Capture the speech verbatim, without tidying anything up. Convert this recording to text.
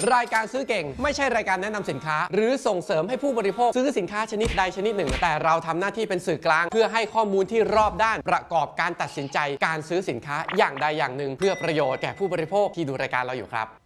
รายการซื้อเก่งไม่ใช่รายการแนะนำสินค้าหรือส่งเสริมให้ผู้บริโภคซื้อสินค้าชนิดใดชนิดหนึ่งแต่เราทำหน้าที่เป็นสื่อกลางเพื่อให้ข้อมูลที่รอบด้านประกอบการตัดสินใจการซื้อสินค้าอย่างใดอย่างหนึ่งเพื่อประโยชน์แก่ผู้บริโภคที่ดูรายการเราอยู่ครับ